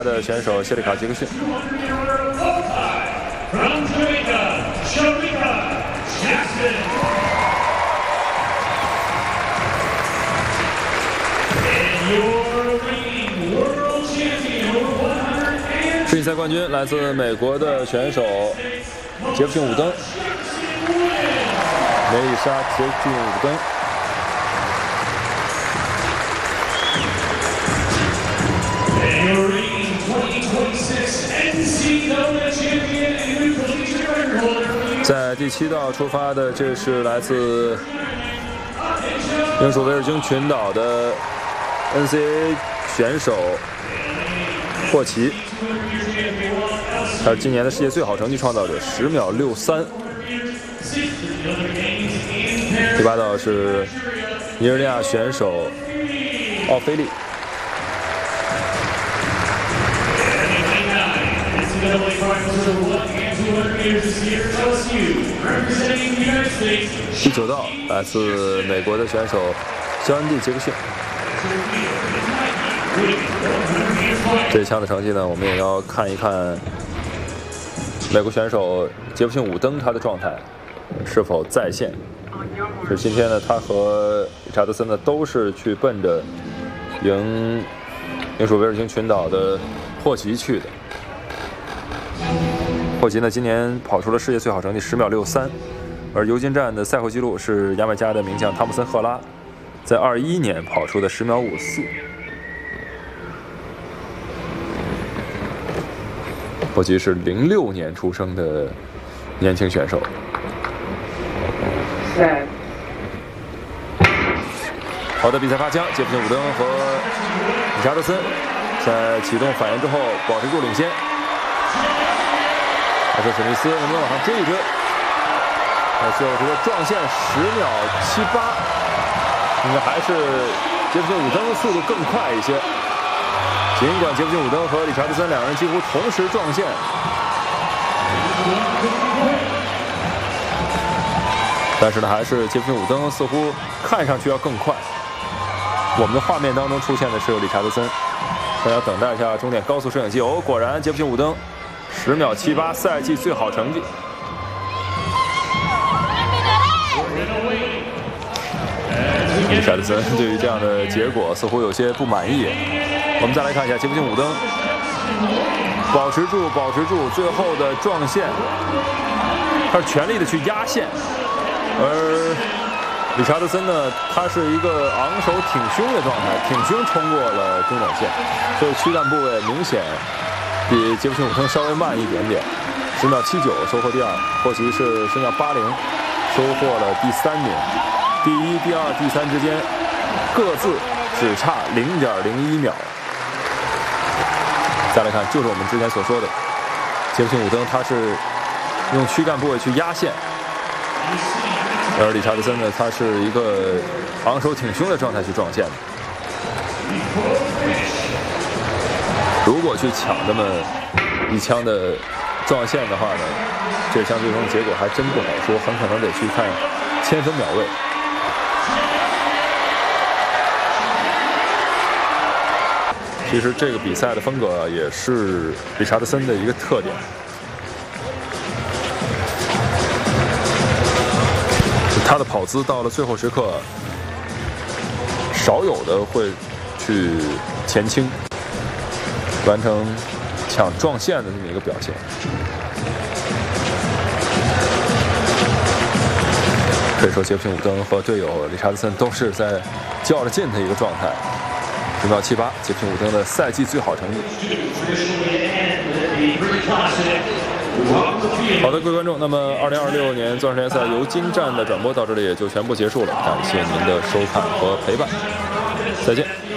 的选手谢里卡·杰克逊。世锦赛冠军来自美国的选手杰弗逊·伍登，梅丽莎·杰弗逊·伍登。 在第7道出发的，这是来自英属维尔京群岛的 NCAA 选手霍奇，他是今年的世界最好成绩创造者，10秒63。第8道是尼日利亚选手奥菲利。 第9道来自美国的选手肖恩蒂·杰克逊。这一枪的成绩呢，我们也要看一看美国选手杰弗逊·伍登他的状态是否在线。是今天呢，他和理查德森呢都是去奔着赢英属维尔京群岛的霍奇去的。 霍奇呢，今年跑出了世界最好成绩10秒63，而尤金站的赛后纪录是牙买加的名将汤姆森·赫拉在21年跑出的10秒54。霍奇是06年出生的年轻选手。好的，比赛发枪，杰弗逊·伍登和理查德森在启动反应之后保持住领先。 还是史密斯能不能往上追一追？最后这个撞线10秒78，应该还是杰弗逊·伍登的速度更快一些。尽管杰弗逊·伍登和理查德森两人几乎同时撞线，但是呢，还是杰弗逊·伍登似乎看上去要更快。我们的画面当中出现的是理查德森，大家等待一下终点高速摄影机。哦，果然杰弗逊·伍登。 10秒78，赛季最好成绩。理查德森对于这样的结果似乎有些不满意。我们再来看一下杰弗逊·伍登，保持住，最后的撞线，他是全力的去压线，而理查德森呢，他是一个昂首挺胸的状态，挺胸冲过了中短线，所以躯干部位明显。 比杰弗逊·伍登稍微慢一点点，10秒79收获第2，霍奇是10秒80收获了第3名，第1、第2、第3之间各自只差0.01秒。再来看，就是我们之前所说的，杰弗逊·伍登他是用躯干部位去压线，而理查德森呢，他是一个昂首挺胸的状态去撞线的。 如果去抢这么一枪的撞线的话呢，这枪最终的结果还真不好说，很可能得去看千分秒位。其实这个比赛的风格也是理查德森的一个特点，他的跑姿到了最后时刻，少有的会去前倾。 完成抢撞线的这么一个表现，可以说杰弗逊·伍登和队友理查德森都是在较着劲的一个状态。10秒78，杰弗逊·伍登的赛季最好成绩。好的，各位观众，那么2026年钻石联赛尤金站的转播到这里也就全部结束了，感谢您的收看和陪伴，再见。